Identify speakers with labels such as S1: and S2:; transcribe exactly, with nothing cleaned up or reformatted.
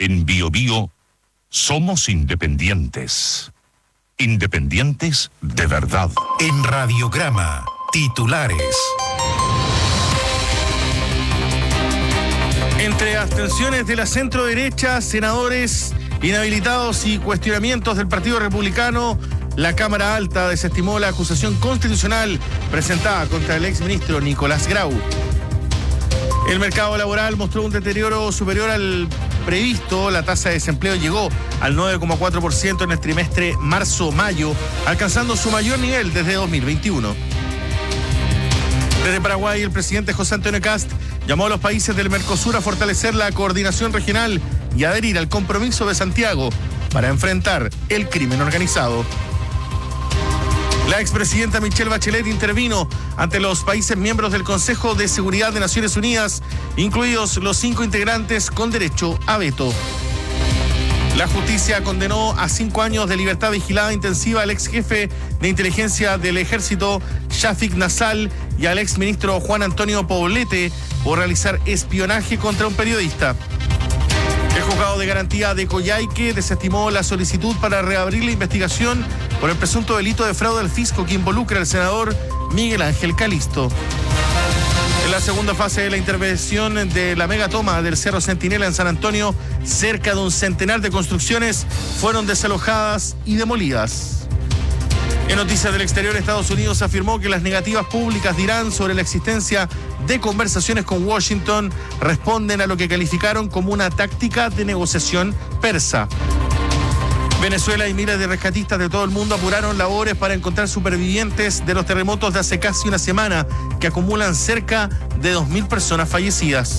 S1: En Bio Bio somos independientes. Independientes de verdad.
S2: En Radiograma, titulares.
S3: Entre abstenciones de la centro-derecha, senadores inhabilitados y cuestionamientos del Partido Republicano, la Cámara Alta desestimó la acusación constitucional presentada contra el exministro Nicolás Grau. El mercado laboral mostró un deterioro superior al previsto. La tasa de desempleo llegó al nueve coma cuatro por ciento en el trimestre marzo-mayo, alcanzando su mayor nivel desde dos mil veintiuno. Desde Paraguay, el presidente José Antonio Kast llamó a los países del Mercosur a fortalecer la coordinación regional y adherir al compromiso de Santiago para enfrentar el crimen organizado. La expresidenta Michelle Bachelet intervino ante los países miembros del Consejo de Seguridad de Naciones Unidas, incluidos los cinco integrantes con derecho a veto. La justicia condenó a cinco años de libertad vigilada intensiva al ex jefe de inteligencia del ejército, Shafik Nassal, y al ex ministro Juan Antonio Poblete por realizar espionaje contra un periodista. El juzgado de garantía de Coyhaique desestimó la solicitud para reabrir la investigación por el presunto delito de fraude al fisco que involucra al senador Miguel Ángel Calisto. En la segunda fase de la intervención de la megatoma del Cerro Centinela en San Antonio, cerca de un centenar de construcciones fueron desalojadas y demolidas. En noticias del exterior, Estados Unidos afirmó que las negativas públicas de Irán sobre la existencia de conversaciones con Washington responden a lo que calificaron como una táctica de negociación persa. Venezuela y miles de rescatistas de todo el mundo apuraron labores para encontrar supervivientes de los terremotos de hace casi una semana, que acumulan cerca de dos mil personas fallecidas.